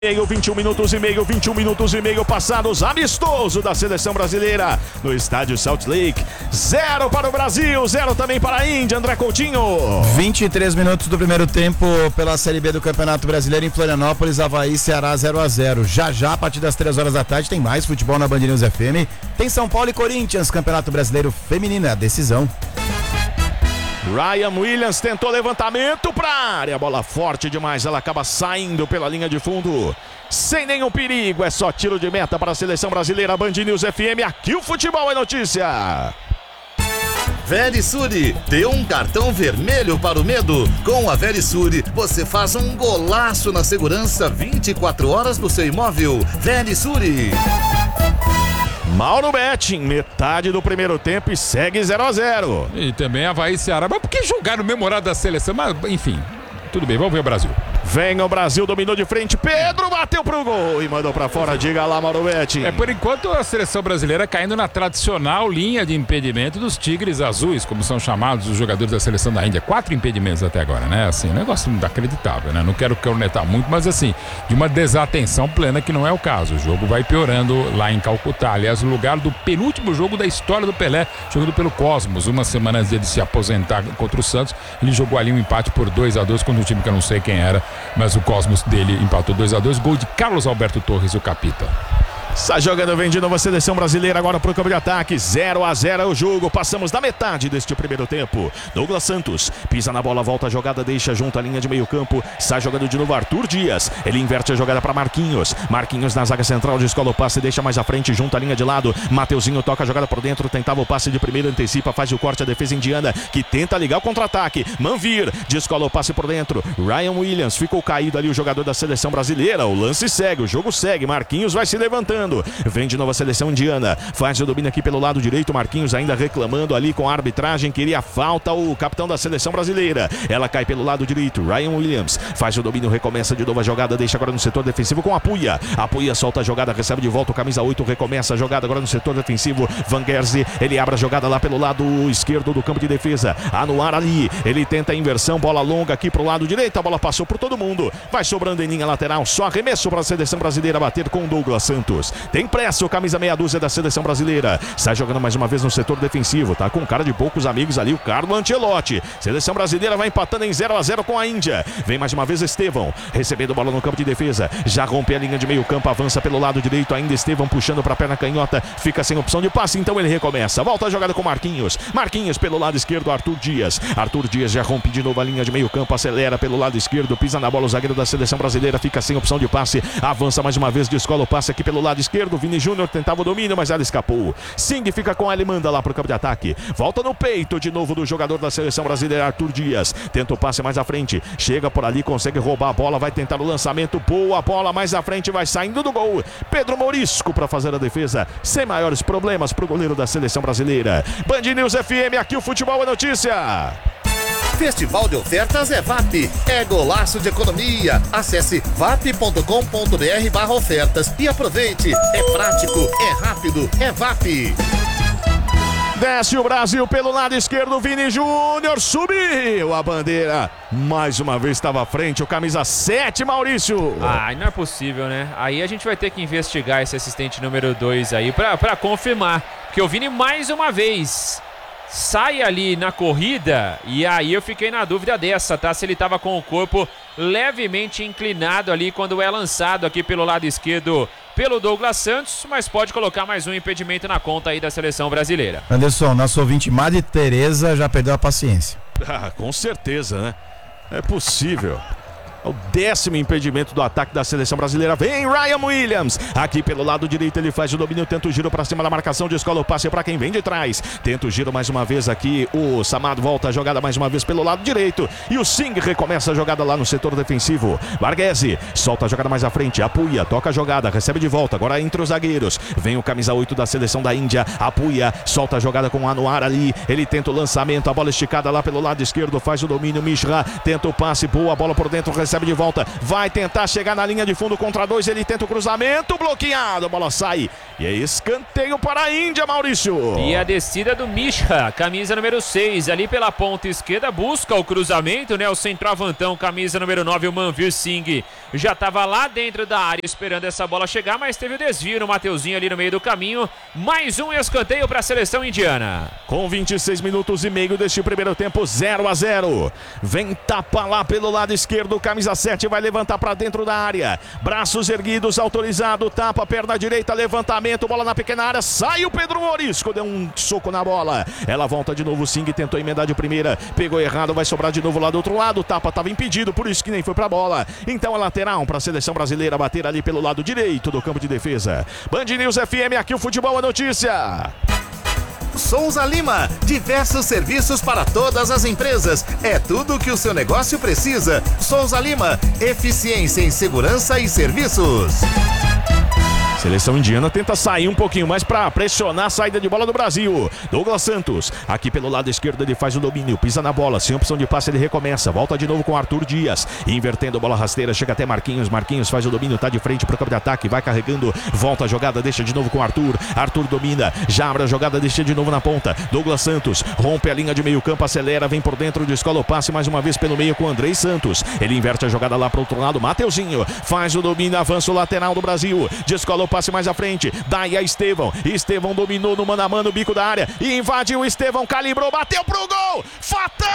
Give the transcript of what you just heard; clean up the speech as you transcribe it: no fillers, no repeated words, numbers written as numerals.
21 minutos e meio passados, amistoso da seleção brasileira no estádio Salt Lake. 0 para o Brasil, 0 também para a Índia, André Coutinho. 23 minutos do primeiro tempo pela Série B do Campeonato Brasileiro em Florianópolis, Avaí, Ceará 0-0. Já, a partir das 3 horas da tarde, tem mais futebol na Band News FM. Tem São Paulo e Corinthians, Campeonato Brasileiro Feminino, a decisão. Ryan Williams tentou levantamento para a área, bola forte demais, ela acaba saindo pela linha de fundo, sem nenhum perigo, é só tiro de meta para a seleção brasileira. Band News FM, aqui o futebol é notícia. Verisure, dê um cartão vermelho para o medo. Com a Verisure, você faz um golaço na segurança 24 horas do seu imóvel. Verisure. Mauro Betting, metade do primeiro tempo e segue 0-0. E também Avaí e Ceará, mas por que jogar no mesmo horário da seleção? Mas, enfim, tudo bem, vamos ver o Brasil. Vem o Brasil, dominou de frente, Pedro bateu pro gol e mandou pra fora. Diga lá, Mauro Betting. Por enquanto a seleção brasileira caindo na tradicional linha de impedimento dos tigres azuis, como são chamados os jogadores da seleção da Índia. 4 impedimentos até agora, né? Assim, um negócio inacreditável, né? Não quero cornetar muito, mas assim, de uma desatenção plena que não é o caso. O jogo vai piorando lá em Calcutá. Aliás, o lugar do penúltimo jogo da história do Pelé, jogando pelo Cosmos. Uma semana antes de se aposentar contra o Santos, ele jogou ali um empate por 2-2 contra um time que eu não sei quem era, mas o Cosmos dele empatou 2-2, gol de Carlos Alberto Torres, o capita. Está jogando, vem de novo a seleção brasileira agora pro campo de ataque. 0-0 o jogo, passamos da metade deste primeiro tempo. Douglas Santos pisa na bola, volta a jogada, deixa junto à linha de meio campo. Está jogando de novo Arthur Dias, ele inverte a jogada para Marquinhos. Marquinhos na zaga central, descola o passe, deixa mais à frente, junto à linha de lado. Mateuzinho toca a jogada por dentro, tentava o passe de primeiro, antecipa, faz o corte, a defesa indiana que tenta ligar o contra-ataque. Manvir descola o passe por dentro. Ryan Williams ficou caído ali, o jogador da seleção brasileira. O lance segue, o jogo segue, Marquinhos vai se levantando. Vem de novo a seleção indiana, faz o domínio aqui pelo lado direito. Marquinhos ainda reclamando ali com a arbitragem, queria falta o capitão da seleção brasileira. Ela cai pelo lado direito, Ryan Williams faz o domínio, recomeça de novo a jogada, deixa agora no setor defensivo com Apuia. Apuia solta a jogada, recebe de volta o camisa 8, recomeça a jogada agora no setor defensivo. Van Gerze, ele abre a jogada lá pelo lado esquerdo do campo de defesa. Anuar ali, ele tenta a inversão, bola longa aqui pro lado direito, a bola passou por todo mundo, vai sobrando em linha lateral, só arremesso para a seleção brasileira bater com Douglas Santos. Tem pressa o camisa meia dúzia da seleção brasileira. Sai jogando mais uma vez no setor defensivo. Tá com cara de poucos amigos ali o Carlo Ancelotti. Seleção brasileira vai empatando em 0-0 com a Índia. Vem mais uma vez Estevão. Recebendo bola no campo de defesa. Já rompe a linha de meio campo. Avança pelo lado direito. Ainda Estevão puxando para a perna canhota. Fica sem opção de passe. Então ele recomeça. Volta a jogada com Marquinhos. Marquinhos pelo lado esquerdo. Arthur Dias. Arthur Dias já rompe de novo a linha de meio campo. Acelera pelo lado esquerdo. Pisa na bola o zagueiro da seleção brasileira. Fica sem opção de passe. Avança mais uma vez. Descola o passe aqui pelo lado esquerdo. Vini Júnior tentava o domínio, mas ela escapou. Singh fica com ela e manda lá pro campo de ataque. Volta no peito de novo do jogador da seleção brasileira, Arthur Dias. Tenta o passe mais à frente. Chega por ali, consegue roubar a bola. Vai tentar o lançamento. Boa bola mais à frente. Vai saindo do gol. Pedro Morisco para fazer a defesa. Sem maiores problemas pro goleiro da seleção brasileira. Band News FM, aqui o futebol é notícia. Festival de ofertas é VAP, é golaço de economia. Acesse vap.com.br/ofertas e aproveite. É prático, é rápido, é VAP. Desce o Brasil pelo lado esquerdo, Vini Júnior subiu a bandeira. Mais uma vez estava à frente o camisa 7, Maurício. Não é possível, né? Aí a gente vai ter que investigar esse assistente número 2 aí pra confirmar. Porque o Vini mais uma vez sai ali na corrida e aí eu fiquei na dúvida dessa, tá? Se ele tava com o corpo levemente inclinado ali quando é lançado aqui pelo lado esquerdo pelo Douglas Santos, mas pode colocar mais um impedimento na conta aí da seleção brasileira. Anderson, nosso ouvinte Madre Teresa já perdeu a paciência. Com certeza, né? É possível. É o 10º impedimento do ataque da seleção brasileira. Vem Ryan Williams. Aqui pelo lado direito ele faz o domínio. Tenta o giro para cima da marcação. Descola o passe para quem vem de trás. Tenta o giro mais uma vez aqui. O Samad volta a jogada mais uma vez pelo lado direito. E o Singh recomeça a jogada lá no setor defensivo. Varghese solta a jogada mais à frente. Apuia, toca a jogada. Recebe de volta. Agora entre os zagueiros. Vem o camisa 8 da seleção da Índia. Apuia, solta a jogada com o Anuar ali. Ele tenta o lançamento. A bola esticada lá pelo lado esquerdo. Faz o domínio. Mishra tenta o passe. Boa bola por dentro. Recebe recebe de volta, vai tentar chegar na linha de fundo contra 2, ele tenta o cruzamento, bloqueado, a bola sai. E é escanteio para a Índia, Maurício. E a descida do Mishra, camisa número 6, ali pela ponta esquerda, busca o cruzamento, né? O centroavantão, camisa número 9, o Manvir Singh, já estava lá dentro da área esperando essa bola chegar, mas teve o desvio no Mateuzinho ali no meio do caminho. Mais um escanteio para a seleção indiana. Com 26 minutos e meio deste primeiro tempo, 0-0. Vem tapa lá pelo lado esquerdo, camisa 7 vai levantar para dentro da área. Braços erguidos, autorizado, tapa, perna direita, levantamento, bola na pequena área, sai o Pedro Morisco, deu um soco na bola. Ela volta de novo, o Singh tentou emendar de primeira, pegou errado, vai sobrar de novo lá do outro lado, o tapa estava impedido, por isso que nem foi pra bola. Então é lateral para a seleção brasileira bater ali pelo lado direito do campo de defesa. Band News FM, aqui o futebol é notícia. Souza Lima, diversos serviços para todas as empresas. É tudo o que o seu negócio precisa. Souza Lima, eficiência em segurança e serviços. Seleção indiana tenta sair um pouquinho mais para pressionar a saída de bola do Brasil. Douglas Santos, aqui pelo lado esquerdo, ele faz o domínio, pisa na bola, sem opção de passe, ele recomeça, volta de novo com Arthur Dias, invertendo a bola rasteira, chega até Marquinhos, Marquinhos faz o domínio, tá de frente para o campo de ataque, vai carregando, volta a jogada, deixa de novo com Arthur, Arthur domina, já abre a jogada, deixa de novo na ponta, Douglas Santos, rompe a linha de meio campo, acelera, vem por dentro, descola o passe mais uma vez pelo meio com Andrei Santos, ele inverte a jogada lá para o outro lado, Mateuzinho, faz o domínio, avança o lateral do Brasil, descola o passe mais à frente, daí a Estevão dominou no mano a mano, bico da área, e invadiu o Estevão, calibrou, bateu pro gol, fatal!